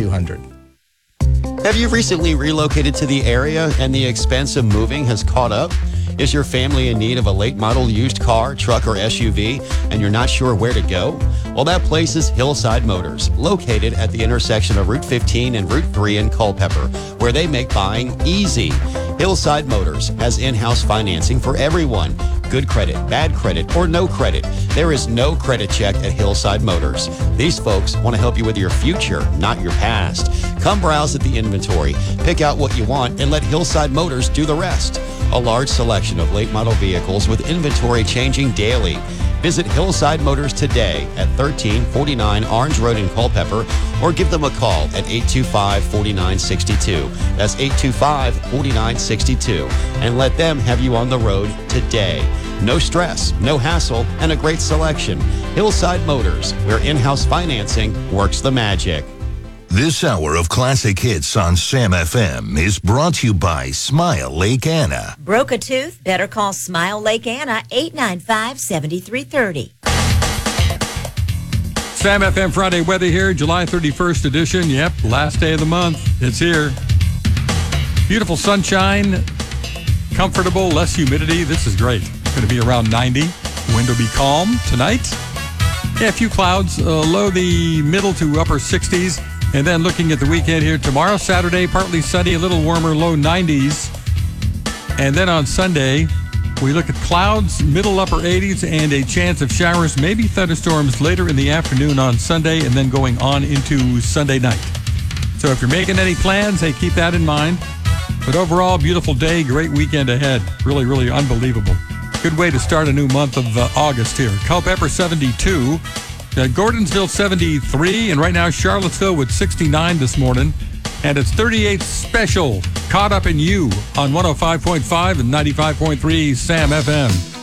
200. Have you recently relocated to the area and the expense of moving has caught up? Is your family in need of a late model used car, truck, or SUV, and you're not sure where to go? Well, that place is Hillside Motors, located at the intersection of Route 15 and Route 3 in Culpeper, where they make buying easy. Hillside Motors has in-house financing for everyone. Good credit, bad credit, or no credit. There is no credit check at Hillside Motors. These folks want to help you with your future, not your past. Come browse at the inventory, pick out what you want, and let Hillside Motors do the rest. A large selection of late model vehicles with inventory changing daily. Visit Hillside Motors today at 1349 Orange Road in Culpeper or give them a call at 825-4962. That's 825-4962. And let them have you on the road today. No stress, no hassle, and a great selection. Hillside Motors, where in-house financing works the magic. This hour of classic hits on Sam FM is brought to you by Smile Lake Anna. Broke a tooth? Better call Smile Lake Anna, 895-7330. Sam FM Friday weather here, July 31st edition. Yep, last day of the month. It's here. Beautiful sunshine, comfortable, less humidity. This is great. Going to be around 90. Wind will be calm tonight. Yeah, a few clouds, low the middle to upper 60s. And then looking at the weekend here, tomorrow, Saturday, partly sunny, a little warmer, low 90s. And then on Sunday, we look at clouds, middle upper 80s, and a chance of showers, maybe thunderstorms later in the afternoon on Sunday, and then going on into Sunday night. So if you're making any plans, hey, keep that in mind. But overall, beautiful day, great weekend ahead. Really, really unbelievable. Good way to start a new month of August here. Culpeper 72. Gordonsville 73, and right now Charlottesville with 69 this morning. And it's 38 special, Caught Up in You on 105.5 and 95.3 Sam FM.